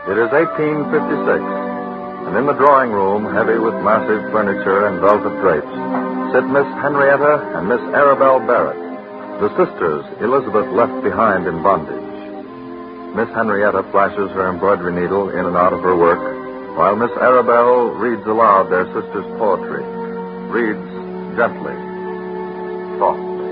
It is 1856, and in the drawing room, heavy with massive furniture and velvet drapes, sit Miss Henrietta and Miss Arabelle Barrett, the sisters Elizabeth left behind in bondage. Miss Henrietta flashes her embroidery needle in and out of her work, while Miss Arabelle reads aloud their sister's poetry. Reads gently, softly.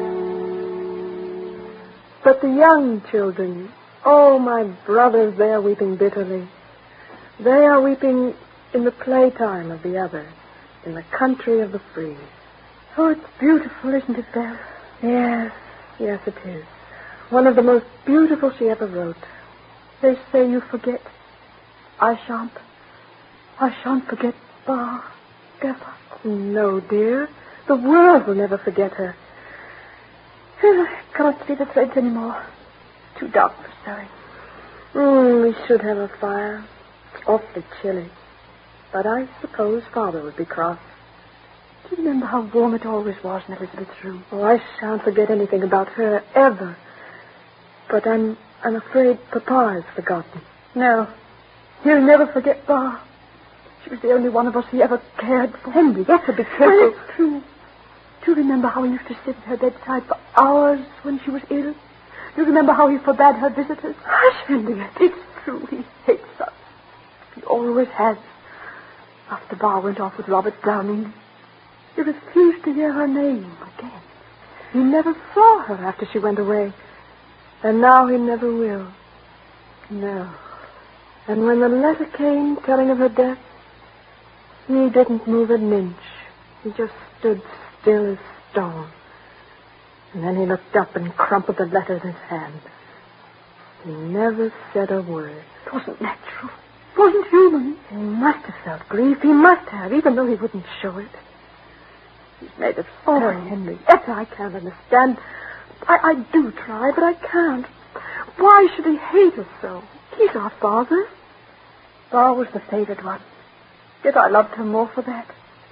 But the young children, oh, my brothers, they are weeping bitterly. They are weeping in the playtime of the other, in the country of the free. Oh, it's beautiful, isn't it, Belle? Yes, it is. One of the most beautiful she ever wrote. They say you forget. I shan't forget Bar, ever. No, dear. The world will never forget her. I can't see the threads anymore. Too dark for sewing. We should have a fire. It's awfully chilly. But I suppose Father would be cross. Do you remember how warm it always was in Elizabeth's room? Oh, I shan't forget anything about her, ever. But I'm afraid Papa has forgotten. No, he'll never forget Bar. She was the only one of us he ever cared for. Henrietta, be careful. Well, it's true. Do you remember how he used to sit at her bedside for hours when she was ill? Do you remember how he forbade her visitors? Hush, Henrietta. It's true. He hates us. He always has. After Bar went off with Robert Browning, he refused to hear her name again. He never saw her after she went away. And now he never will. No. And when the letter came telling of her death, he didn't move an inch. He just stood still as stone. And then he looked up and crumpled the letter in his hand. He never said a word. It wasn't natural. It wasn't human. He must have felt grief. He must have, even though he wouldn't show it. He's made of stone. Oh, Henrietta, I can't understand. I do try, but I can't. Why should he hate us so? He's our father. Bar was the favored one. Yet I loved her more for that.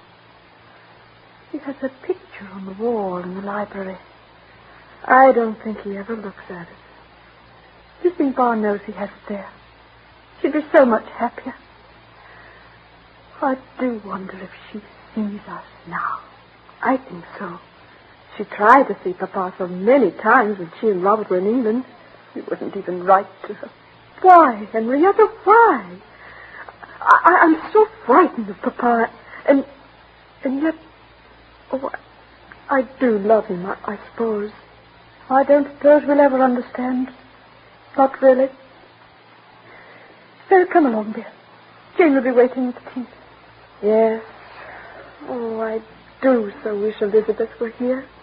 He has a picture on the wall in the library. I don't think he ever looks at it. Do you think Bar knows he has it there? She'd be so much happier. I do wonder if she sees us now. I think so. She tried to see Papa so many times when she and Robert were in England. He wouldn't even write to her. Why, Henrietta, why? I'm so frightened of Papa. And yet, I do love him, I suppose. I don't suppose we'll ever understand. Not really. So come along, dear. Jane will be waiting with the tea. Yes. Oh, I do so wish Elizabeth were here.